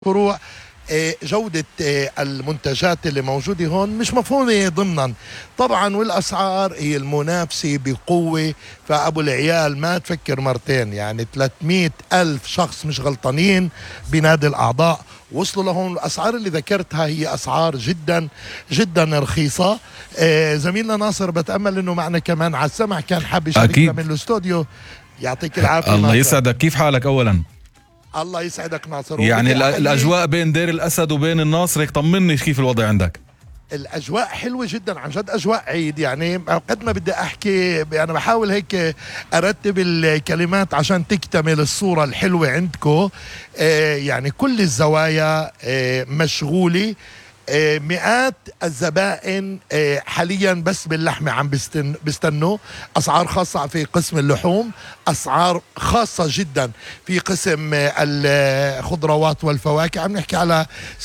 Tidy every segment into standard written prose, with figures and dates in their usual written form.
فروع. جودة المنتجات اللي موجودة هون مش مفهومة ضمنا طبعا، والأسعار هي المنافسة بقوة. فأبو العيال ما تفكر مرتين، يعني 300 ألف شخص مش غلطانين بنادي الأعضاء وصلوا لهون. الأسعار اللي ذكرتها هي أسعار جدا جدا رخيصة. زميلنا ناصر بتأمل أنه معنا كمان على السمع، كان حاب يشاركنا من الاستوديو. يعطيك العافية. الله يسعدك، كيف حالك أولا؟ الله يسعدك ناصر. يعني الأجواء بين دير الأسد وبين الناصر، طمني كيف الوضع عندك؟ الأجواء حلوة جدا عن جد، أجواء عيد. يعني قد ما بدي أحكي أنا بحاول هيك أرتب الكلمات عشان تكتمل الصورة الحلوة عندكم. يعني كل الزوايا مشغولة. مئات الزبائن حاليا بس باللحمة عم بيستنوا. أسعار خاصة في قسم اللحوم، أسعار خاصة جدا في قسم الخضروات والفواكه. عم نحكي على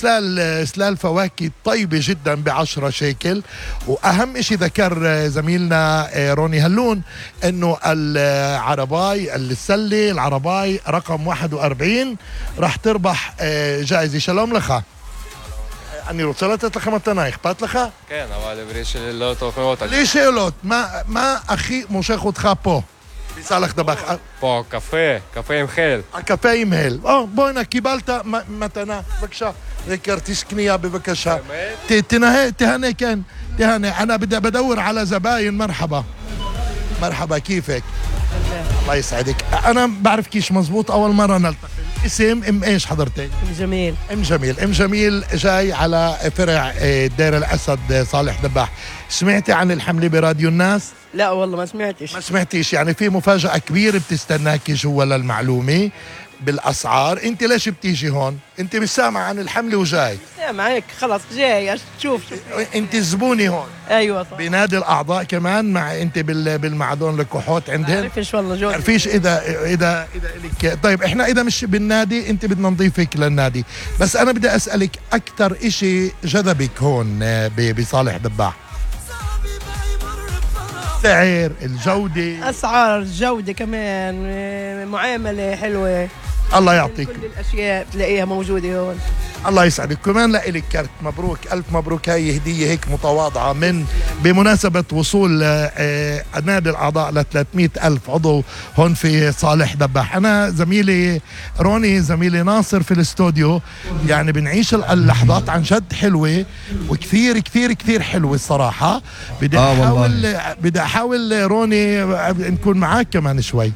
سلال فواكه طيبة جدا ب10 شيكل. وأهم إشي ذكر زميلنا روني هلون أنه العرباي السلة العرباي رقم 41 راح تربح جائزة. שלום לך. אני רוצה לתת לך מתנה, אכפת לך? כן, אבל בלי שאלות אחרות. בלי שאלות, מה הכי מושך אותך פה? בסאלח דבח. פה, קפה עם חל. הקפה עם הל. בוא הנה, קיבלת מתנה, בבקשה. זה כרטיס קנייה, בבקשה. תהנה, כן, תהנה. أنا بدور على زباين. مرحبا. مرحبا كيفك؟ الله يسعدك. أنا بعرف كيش مزبوط، أول مرة نلتقي. اسم ام ايش حضرتك؟ ام جميل جاي على فرع دير الاسد صالح دباح. سمعتي عن الحمله براديو الناس؟ لا والله ما سمعتش. يعني في مفاجاه كبيره بتستناكي جوا للمعلومه بالاسعار. انت ليش بتيجي هون؟ انت مش سامع عن الحمله وجاي؟ سامع هيك خلص جاي شوف. انت زبوني هون. ايوه صح. بنادي الاعضاء كمان مع انت بالمعدون الكحوت عندهم؟ ما بعرفش والله جوز. عرفيش اذا لك. طيب احنا اذا مش بالنادي انت بدنا نضيفك للنادي. بس انا بدي اسالك اكثر اشي جذبك هون بصالح دباح؟ سعر، الجودة، اسعار، الجودة كمان، معاملة حلوة. الله يعطيك. كل الاشياء تلاقيها موجودة هون. الله يسعدك. كمان لإلك كارت مبروك، ألف مبروك. هاي هدية هيك متواضعة بمناسبة وصول نادي الأعضاء ل 300 ألف عضو هون في صالح دباح. أنا زميلي روني، زميلي ناصر في الاستوديو، يعني بنعيش اللحظات عن جد حلوة وكثير كثير كثير حلوة الصراحة. بدي أحاول روني نكون معاك كمان شوي.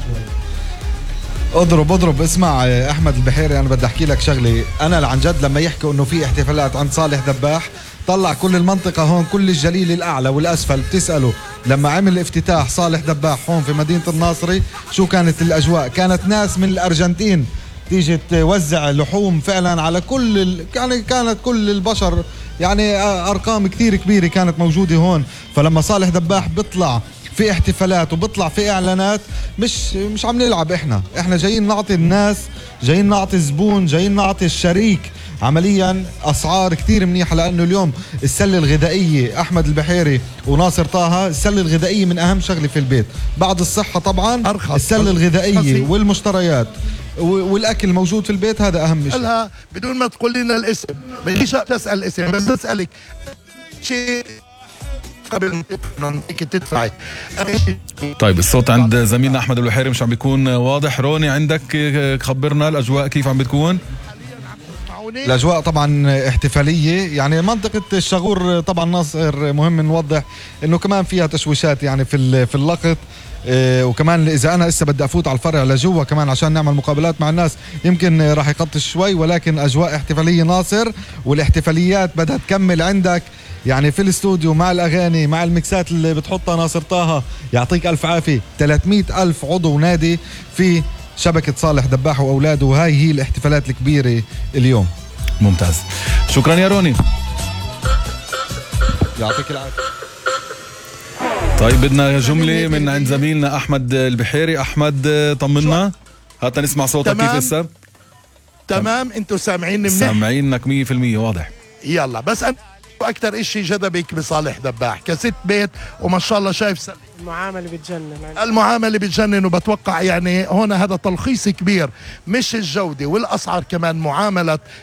اضرب. اسمع احمد البحيري، انا بدي احكي لك شغله. انا عن جد لما يحكوا انه في احتفالات عند صالح دباح، طلع كل المنطقه هون، كل الجليل الاعلى والاسفل بتساله. لما عمل افتتاح صالح دباح هون في مدينه الناصري، شو كانت الاجواء؟ كانت ناس من الارجنتين تيجي توزع لحوم فعلا على يعني كانت كل البشر، يعني ارقام كثير كبيره كانت موجوده هون. فلما صالح دباح بيطلع في احتفالات وبيطلع في اعلانات، مش عم نلعب. احنا جايين نعطي الناس، جايين نعطي الزبون، جايين نعطي الشريك عمليا اسعار كثير منيحه. لانه اليوم السله الغذائيه، احمد البحيري وناصر طه، السله الغذائيه من اهم شغله في البيت بعد الصحه طبعا. أرخص. السله الغذائيه والمشتريات والاكل موجود في البيت، هذا اهم شيء. قالها بدون ما تقول لنا الاسم، بديش اسال الاسم، بس اسالك شيء قبل ما تدفعي. طيب الصوت عند زميلنا احمد البحيري مش عم بيكون واضح. روني عندك خبرنا الاجواء كيف عم بتكون؟ الاجواء طبعا احتفاليه، يعني منطقه الشغور طبعا ناصر مهم نوضح انه كمان فيها تشويشات يعني في اللقط. وكمان اذا انا لسه بدي افوت على الفرع لجوا كمان عشان نعمل مقابلات مع الناس، يمكن راح يقطش شوي، ولكن اجواء احتفاليه ناصر. والاحتفاليات بدها تكمل عندك يعني في الاستوديو مع الاغاني مع المكسات اللي بتحطها ناصر طه. يعطيك الف عافيه. 300 الف عضو نادي في شبكه صالح دباح واولاده، وهاي هي الاحتفالات الكبيره اليوم. ممتاز، شكرا يا روني. يعطيك العافيه. طيب بدنا جمله من عند زميلنا احمد البحيري. احمد طمنا، هات نسمع صوتك. كيف هسه؟ تمام. انتوا سامعيني منيح؟ سامعينك 100% واضح. يلا بس واكثر اشي جذبك بصالح دباح كست بيت وما شاء الله شايف المعاملة بتجنن. المعامله بتجنن. وبتوقع يعني هون هذا تلخيص كبير، مش الجوده والاسعار، كمان معامله